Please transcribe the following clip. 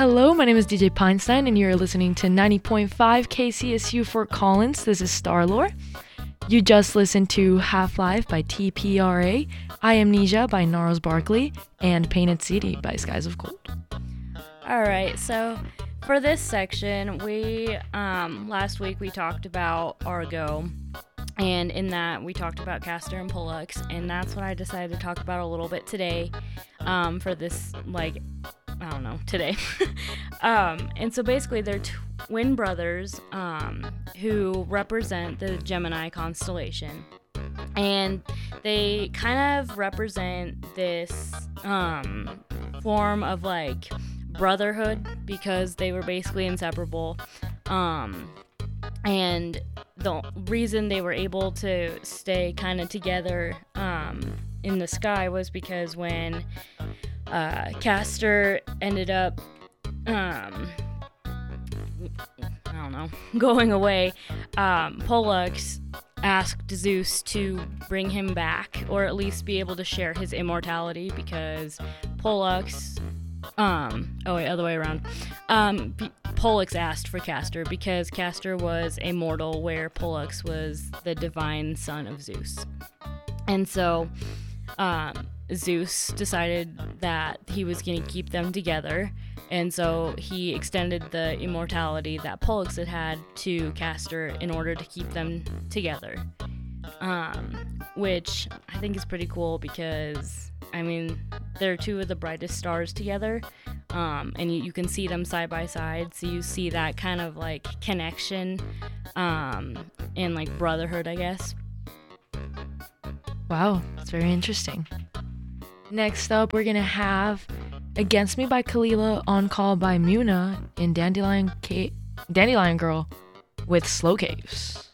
Hello, my name is DJ Pinestein, and you're listening to 90.5 KCSU Fort Collins. This is Starlore. You just listened to Half-Life by TPRA, I Amnesia by Gnarls Barkley, and Painted City by Skies of Gold. Alright, so for this section, last week we talked about Argo, and in that we talked about Castor and Pollux, and that's what I decided to talk about a little bit today, for this, today. And so basically they're twin brothers, who represent the Gemini constellation. And they kind of represent this, form of, brotherhood, because they were basically inseparable. And the reason they were able to stay kind of together, in the sky was because when Castor ended up, going away, Pollux asked Zeus to bring him back, or at least be able to share his immortality, because Pollux, other way around, Pollux asked for Castor, because Castor was a mortal, where Pollux was the divine son of Zeus. And so, Zeus decided that he was going to keep them together, and so he extended the immortality that Pollux had to Castor in order to keep them together, which I think is pretty cool, because, they're two of the brightest stars together, and you can see them side by side, so you see that kind of, connection, and, brotherhood, I guess. Wow, that's very interesting. Next up, we're going to have Against Me by Kalila, On Call by Muna, and Dandelion Girl with Slow Caves.